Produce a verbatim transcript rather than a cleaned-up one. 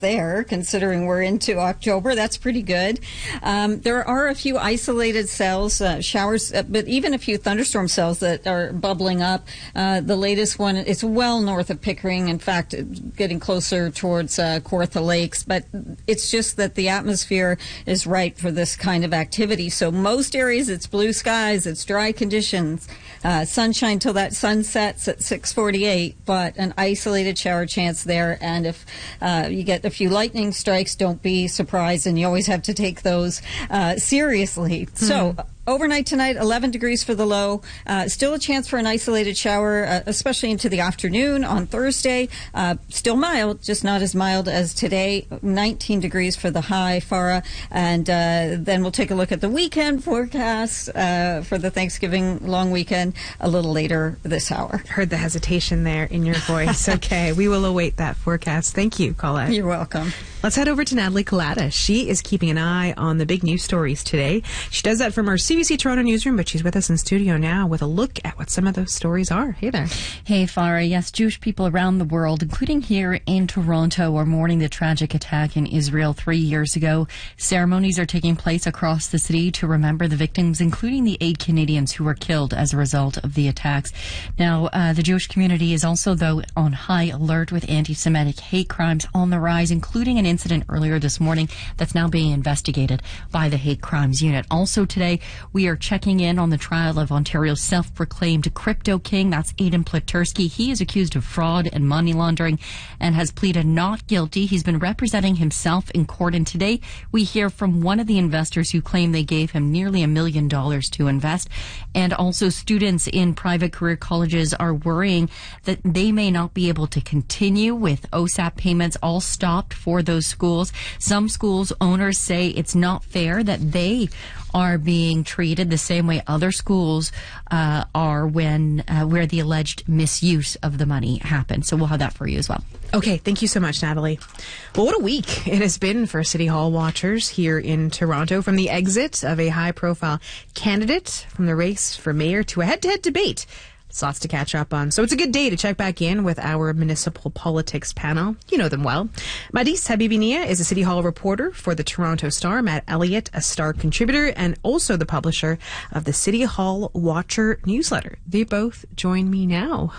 there, considering we're into October. That's pretty good. Um, there are a few isolated cells, uh, showers, uh, but even a few thunderstorm cells that are bubbling up. Uh, the latest one is well north of Pickering, in fact, getting closer towards uh, Kawartha Lakes, but it's just that the atmosphere is ripe for this kind of activity. So most areas, it's blue skies, it's dry conditions, uh, sunshine till that sun sets at six forty-eight, but an isolated shower chance there. And if uh, you get a few lightning strikes, don't be surprised, and you always have to take those uh, seriously. Mm-hmm. So overnight tonight, eleven degrees for the low. Uh, still a chance for an isolated shower, uh, especially into the afternoon on Thursday. Uh, still mild, just not as mild as today. nineteen degrees for the high, Farah. And uh, then we'll take a look at the weekend forecast uh, for the Thanksgiving long weekend a little later this hour. Heard the hesitation there in your voice. Okay, we will await that forecast. Thank you, Colette. You're welcome. Let's head over to Natalie Collada. She is keeping an eye on the big news stories today. She does that from our C B C Toronto newsroom, but she's with us in studio now with a look at what some of those stories are. Hey there. Hey, Farah. Yes, Jewish people around the world, including here in Toronto, are mourning the tragic attack in Israel three years ago. Ceremonies are taking place across the city to remember the victims, including the eight Canadians who were killed as a result of the attacks. Now, uh, the Jewish community is also, though, on high alert with anti-Semitic hate crimes on the rise, including an incident earlier this morning that's now being investigated by the Hate Crimes Unit. Also today, we are checking in on the trial of Ontario's self-proclaimed crypto king. That's Aidan Platursky. He is accused of fraud and money laundering and has pleaded not guilty. He's been representing himself in court, and today we hear from one of the investors who claim they gave him nearly a million dollars to invest. And also students in private career colleges are worrying that they may not be able to continue with O S A P payments all stopped for those schools. Some schools owners say it's not fair that they are being treated the same way other schools uh, are when uh, where the alleged misuse of the money happened. So we'll have that for you as well. Okay, thank you so much, Natalie. Well, what a week it has been for City Hall watchers here in Toronto, from the exit of a high-profile candidate from the race for mayor to a head-to-head debate. It's lots to catch up on. So it's a good day to check back in with our municipal politics panel. You know them well. Madis Habibi-Nia is a City Hall reporter for the Toronto Star. Matt Elliott, a Star contributor and also the publisher of the City Hall Watcher newsletter. They both join me now.